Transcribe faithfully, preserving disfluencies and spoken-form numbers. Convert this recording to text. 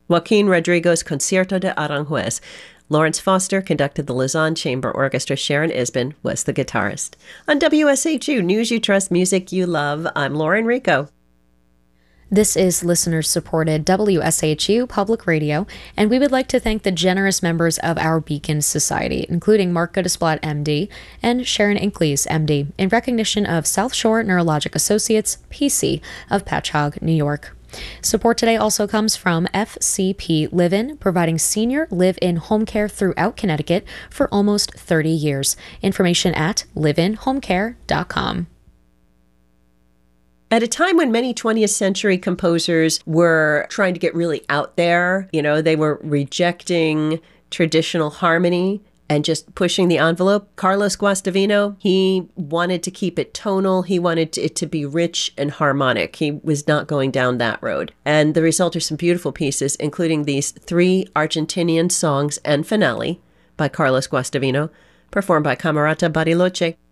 Joaquin Rodrigo's Concierto de Aranjuez. Lawrence Foster conducted the Lausanne Chamber Orchestra. Sharon Isbin was the guitarist. On W S H U, News You Trust, Music You Love, I'm Lauren Rico. This is listener-supported W S H U Public Radio, and we would like to thank the generous members of our Beacon Society, including Mark Goodesplat, M D, and Sharon Inkleys, M D, in recognition of South Shore Neurologic Associates, P C, of Patchogue, New York. Support today also comes from F C P Live-In, providing senior live-in home care throughout Connecticut for almost thirty years. Information at live in home care dot com. At a time when many twentieth century composers were trying to get really out there, you know, they were rejecting traditional harmony and just pushing the envelope. Carlos Guastavino, he wanted to keep it tonal. He wanted it to be rich and harmonic. He was not going down that road. And the result are some beautiful pieces, including these three Argentinian songs and finale by Carlos Guastavino, performed by Camerata Bariloche.